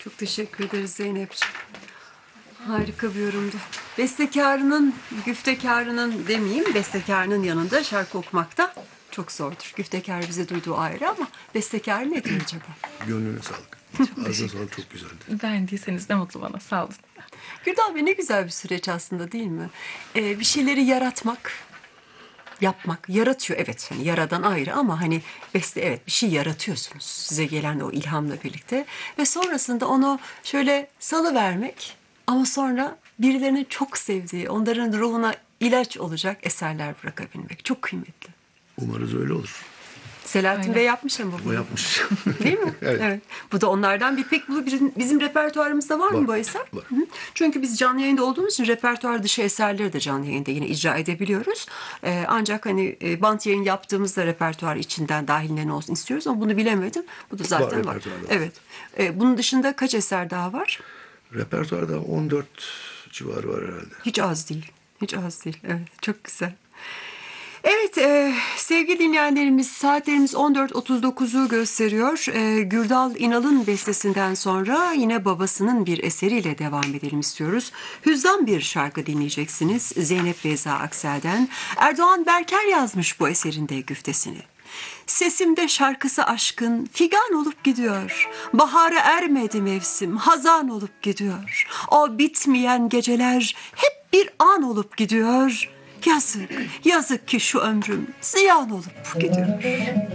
Çok teşekkür ederiz Zeynep'ciğim. Harika bir yorumdu. Bestekarının, güftekarının demeyeyim, bestekarının yanında şarkı okumak da çok zordur. Güftekar bize duyduğu ayrı ama bestekar ne diyor acaba? Gönlüne sağlık. Ağzına sağlık, çok güzeldi. Beğendiyseniz ne mutlu bana. Sağ olun. Gürdal Bey, ne güzel bir süreç aslında, değil mi? Bir şeyleri yaratmak, yapmak, yaratıyor. Evet, hani yaradan ayrı ama hani beste, evet, bir şey yaratıyorsunuz. Size gelen o ilhamla birlikte. Ve sonrasında onu şöyle salıvermek ama sonra birilerinin çok sevdiği, onların ruhuna ilaç olacak eserler bırakabilmek. Çok kıymetli. Umarız öyle olur. Selahattin Aynen. Bey yapmış ama O bunu. yapmış. Değil mi? Evet. Bu da onlardan bir. Pek bu bizim repertuarımızda var mı Var, bu eser? var. Hı. Çünkü biz canlı yayında olduğumuz için repertuar dışı eserleri de canlı yayında yine icra edebiliyoruz. Ancak hani bant yayın yaptığımızda repertuar içinden dahilinden olsun istiyoruz ama bunu bilemedim. Bu da zaten var. repertuarda var. Evet. Bunun dışında kaç eser daha var? Repertuarda 14 civarı var herhalde. Hiç az değil. Hiç az değil. Evet, çok güzel. Evet, sevgili dinleyenlerimiz, saatlerimiz 14.39'u gösteriyor. Gürdal İnal'ın bestesinden sonra yine babasının bir eseriyle devam edelim istiyoruz. Hüzzam bir şarkı dinleyeceksiniz Zeynep Beyza Aksel'den. Erdoğan Berker yazmış bu eserinde güftesini. Sesimde şarkısı aşkın figan olup gidiyor. Bahara ermedi mevsim, hazan olup gidiyor. O bitmeyen geceler hep bir an olup gidiyor. Yazık, yazık ki şu ömrüm ziyan olup gidiyor.